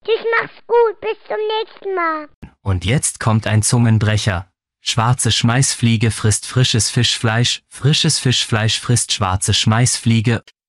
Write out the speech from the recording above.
Tschüss, mach's gut, bis zum nächsten Mal. Und jetzt kommt ein Zungenbrecher. Schwarze Schmeißfliege frisst frisches Fischfleisch frisst schwarze Schmeißfliege.